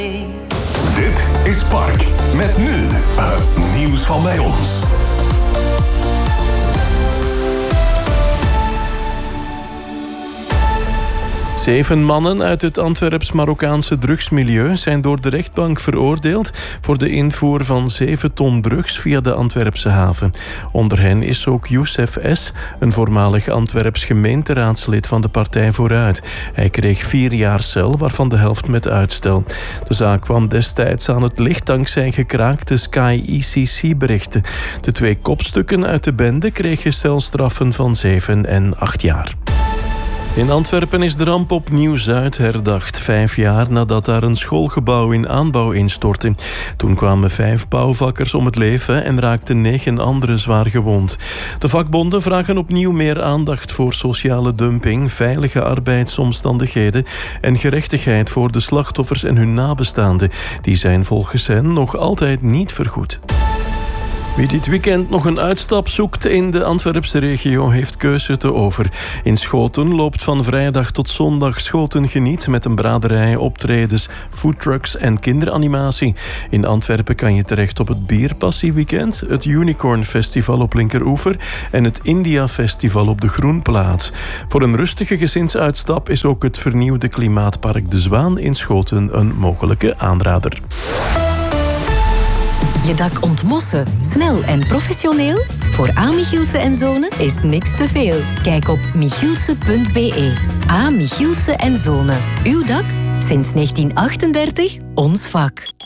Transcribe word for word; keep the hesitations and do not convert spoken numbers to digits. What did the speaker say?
Dit is Park. Met nu het nieuws van bij ons. Zeven mannen uit het Antwerps-Marokkaanse drugsmilieu zijn door de rechtbank veroordeeld voor de invoer van zeven ton drugs via de Antwerpse haven. Onder hen is ook Youssef S., een voormalig Antwerps gemeenteraadslid van de Partij Vooruit. Hij kreeg vier jaar cel, waarvan de helft met uitstel. De zaak kwam destijds aan het licht dankzij gekraakte Sky E C C-berichten. De twee kopstukken uit de bende kregen celstraffen van zeven en acht jaar. In Antwerpen is de ramp op Nieuw-Zuid herdacht, vijf jaar nadat daar een schoolgebouw in aanbouw instortte. Toen kwamen vijf bouwvakkers om het leven en raakten negen anderen zwaar gewond. De vakbonden vragen opnieuw meer aandacht voor sociale dumping, veilige arbeidsomstandigheden en gerechtigheid voor de slachtoffers en hun nabestaanden. Die zijn volgens hen nog altijd niet vergoed. Wie dit weekend nog een uitstap zoekt in de Antwerpse regio heeft keuze te over. In Schoten loopt van vrijdag tot zondag Schoten Geniet met een braderij, optredens, foodtrucks en kinderanimatie. In Antwerpen kan je terecht op het Bierpassieweekend, het Unicorn Festival op Linkeroever en het India Festival op de Groenplaats. Voor een rustige gezinsuitstap is ook het vernieuwde klimaatpark De Zwaan in Schoten een mogelijke aanrader. Je dak ontmossen, snel en professioneel? Voor A. Michielsen en Zonen is niks te veel. Kijk op michielsen punt b e. A. Michielsen en Zonen. Uw dak? Sinds negentien achtendertig ons vak.